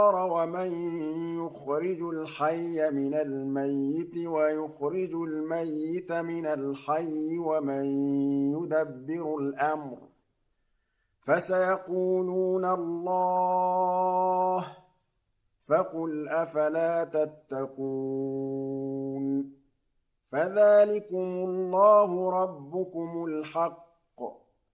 ومن يخرج الحي من الميت ويخرج الميت من الحي ومن يدبر الأمر فسيقولون الله فقل أفلا تتقون فذلكم الله ربكم الحق